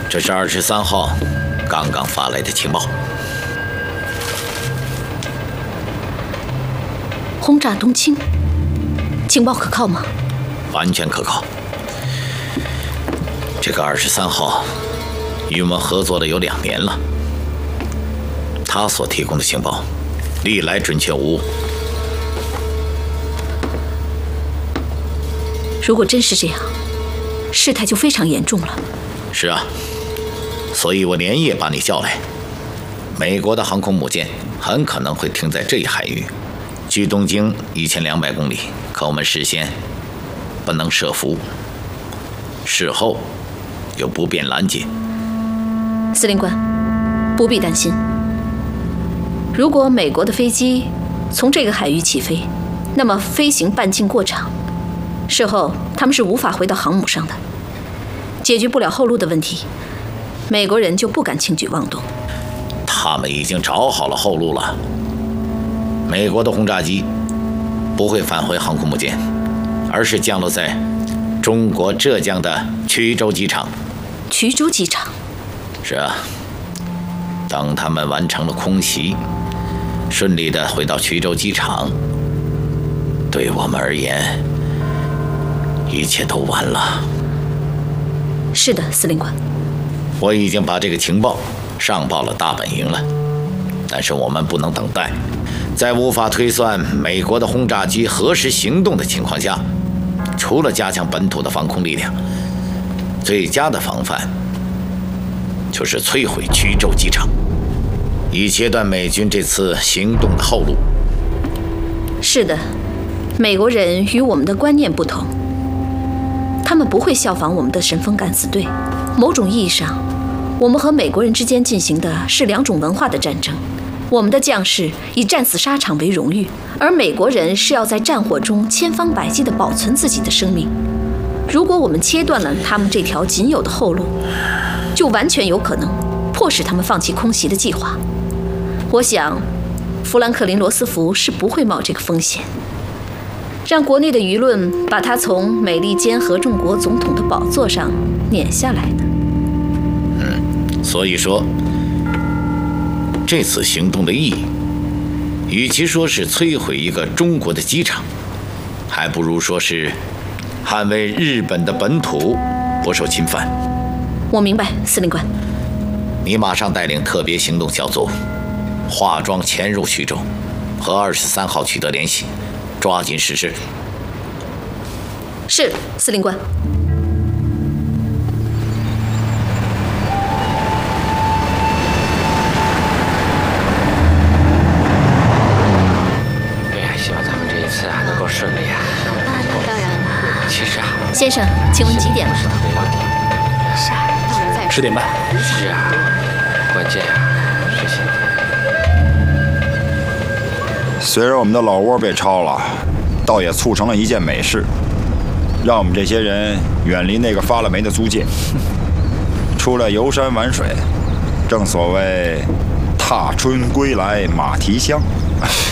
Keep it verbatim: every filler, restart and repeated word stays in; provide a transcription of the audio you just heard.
这是二十三号刚刚发来的情报。 轰炸东青，情报可靠吗？ 完全可靠。这个二十三号与我们合作了有两年了，他所提供的情报历来准确无误。 如果真是这样，事态就非常严重了。 是啊，所以我连夜把你叫来。美国的航空母舰很可能会停在这一海域，距东京一千两百公里，可我们事先不能设伏，事后又不便拦截。 司令官，不必担心。如果美国的飞机从这个海域起飞，那么飞行半径过长，事后他们是无法回到航母上的，解决不了后路的问题，美国人就不敢轻举妄动。 他们已经找好了后路了。美国的轰炸机不会返回航空母舰，而是降落在中国浙江的衢州机场。 衢州机场？ 是啊，当他们完成了空袭，顺利地回到衢州机场，对我们而言，一切都完了。 是的，司令官。 我已经把这个情报上报了大本营了，但是我们不能等待，在无法推算美国的轰炸机何时行动的情况下，除了加强本土的防空力量，最佳的防范就是摧毁衢州机场，以切断美军这次行动的后路。 是的，美国人与我们的观念不同，他们不会效仿我们的神风敢死队。某种意义上，我们和美国人之间进行的是两种文化的战争。我们的将士以战死沙场为荣誉，而美国人是要在战火中千方百计地保存自己的生命。如果我们切断了他们这条仅有的后路，就完全有可能迫使他们放弃空袭的计划。我想，富兰克林·罗斯福是不会冒这个风险，让国内的舆论把他从美利坚合众国总统的宝座上撵下来的。 嗯，所以说，这次行动的意义，与其说是摧毁一个中国的机场，还不如说是捍卫日本的本土不受侵犯。 我明白，司令官。 你马上带领特别行动小组，化妆潜入衢州，和二十三号取得联系，抓紧实施。 是，司令官。 顺利啊！ 那当然了。 其实啊， 先生，请问几点了？ 是啊，到了再说。 十点半。 是啊，关键啊是现在。 虽然我们的老窝被抄了，倒也促成了一件美事，让我们这些人远离那个发了霉的租界，出来游山玩水。正所谓，踏春归来马蹄香。